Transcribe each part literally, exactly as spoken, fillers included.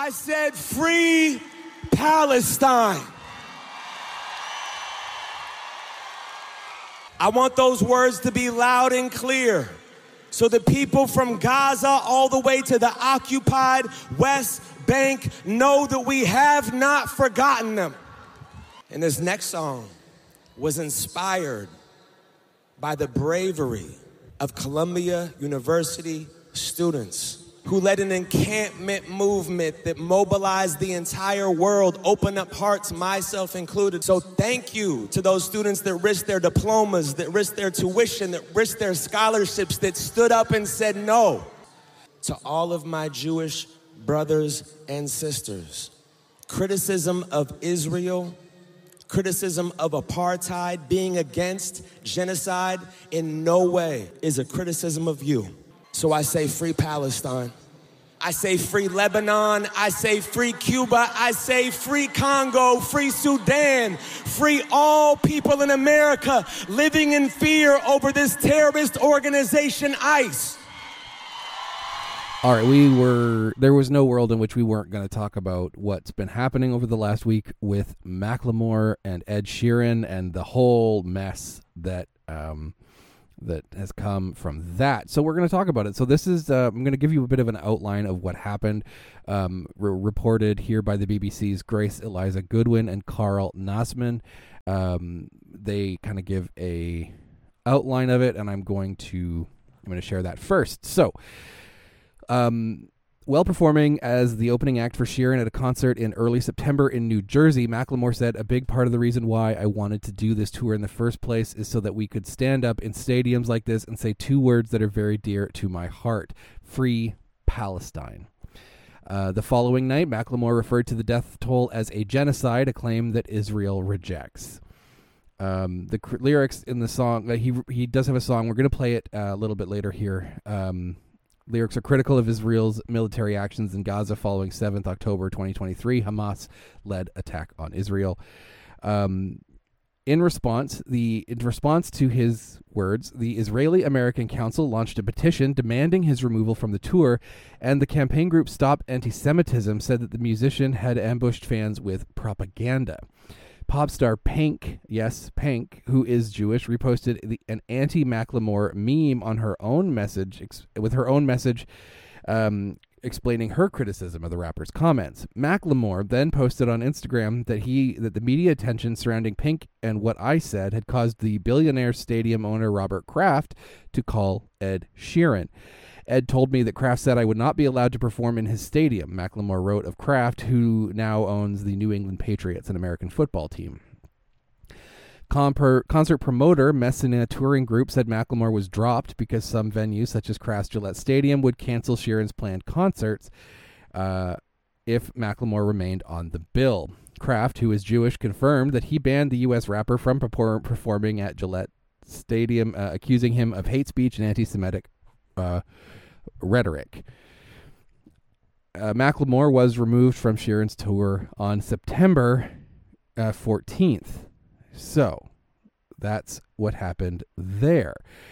I said, free Palestine. I want those words to be loud and clear so the people from Gaza all the way to the occupied West Bank know that we have not forgotten them. And this next song was inspired by the bravery of Columbia University students who led an encampment movement that mobilized the entire world, opened up hearts, myself included. So thank you to those students that risked their diplomas, that risked their tuition, that risked their scholarships, that stood up and said no. To all of my Jewish brothers and sisters, criticism of Israel, criticism of apartheid, being against genocide in no way is a criticism of you. So I say free Palestine. I say free Lebanon. I say free Cuba. I say free Congo, free Sudan, free all people in America living in fear over this terrorist organization, ICE. All right, we were, there was no world in which we weren't going to talk about what's been happening over the last week with Macklemore and Ed Sheeran and the whole mess that um, that has come from that. So we're going to talk about it. So this is, uh, I'm going to give you a bit of an outline of what happened, um, re- reported here by the B B C's Grace Eliza Goodwin and Carl Nassman. Um, they kind of give a outline of it, and I'm going to, I'm going to share that first. So, Um, while performing as the opening act for Sheeran at a concert in early September in New Jersey, Macklemore said, "A big part of the reason why I wanted to do this tour in the first place is so that we could stand up in stadiums like this and say two words that are very dear to my heart: free Palestine." Uh, the following night, Macklemore referred to the death toll as a genocide, a claim that Israel rejects. Um, the cr- lyrics in the song, uh, he he does have a song. We're going to play it uh, a little bit later here. Um, Lyrics are critical of Israel's military actions in Gaza following seventh of October twenty twenty-three, Hamas-led attack on Israel. Um, in response, the in response to his words, the Israeli-American Council launched a petition demanding his removal from the tour, and the campaign group Stop Anti-Semitism said that the musician had ambushed fans with propaganda. Pop star Pink, yes, Pink, who is Jewish, reposted the, an anti-Macklemore meme on her own message, ex, with her own message um, explaining her criticism of the rapper's comments. Macklemore then posted on Instagram that he that the media attention surrounding Pink and what I said had caused the billionaire stadium owner Robert Kraft to call Ed Sheeran. Ed told me that Kraft said I would not be allowed to perform in his stadium, Macklemore wrote of Kraft, who now owns the New England Patriots, an American football team. Comper, concert promoter Messina Touring Group said Macklemore was dropped because some venues, such as Kraft's Gillette Stadium, would cancel Sheeran's planned concerts uh, if Macklemore remained on the bill. Kraft, who is Jewish, confirmed that he banned the U S rapper from perform- performing at Gillette Stadium, uh, accusing him of hate speech and anti-Semitic uh, rhetoric. Uh, Macklemore was removed from Sheeran's tour on September uh, fourteenth. So that's what happened there.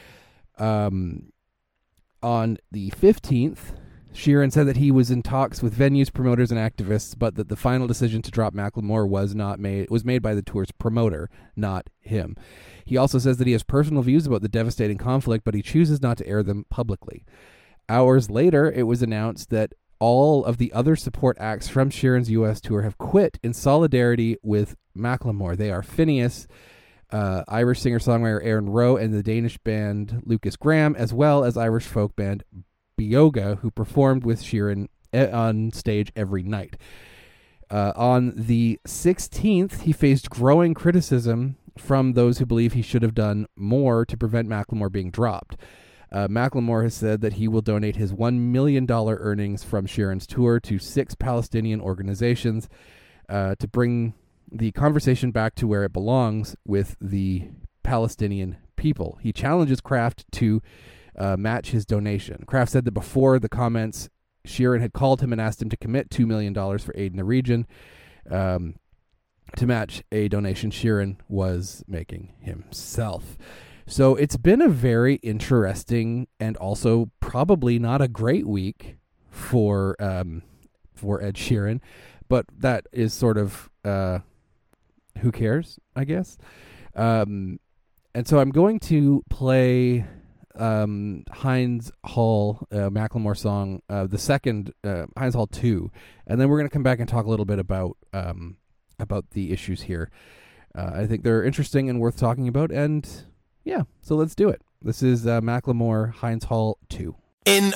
Um, on the fifteenth, Sheeran said that he was in talks with venues, promoters, and activists, but that the final decision to drop Macklemore was not made was made by the tour's promoter, not him. He also says that he has personal views about the devastating conflict, but he chooses not to air them publicly. Hours later, it was announced that all of the other support acts from Sheeran's U S tour have quit in solidarity with Macklemore. They are Phineas, uh, Irish singer-songwriter Aaron Rowe, and the Danish band Lucas Graham, as well as Irish folk band Bioga, who performed with Sheeran on stage every night. Uh, on the sixteenth, he faced growing criticism from those who believe he should have done more to prevent Macklemore being dropped. Uh, Macklemore has said that he will donate his one million dollars earnings from Sheeran's tour to six Palestinian organizations uh, to bring the conversation back to where it belongs with the Palestinian people. He challenges Kraft to uh, match his donation. Kraft said that before the comments, Sheeran had called him and asked him to commit two million dollars for aid in the region um, to match a donation Sheeran was making himself. So it's been a very interesting and also probably not a great week for um, for Ed Sheeran, but that is sort of uh, who cares, I guess. Um, and so I'm going to play um, Heinz Hall, uh, Macklemore song, uh, the second uh, Heinz Hall two, and then we're going to come back and talk a little bit about um, about the issues here. Uh, I think they're interesting and worth talking about, and yeah, so let's do it. This is uh, Macklemore, Heinz Hall two. In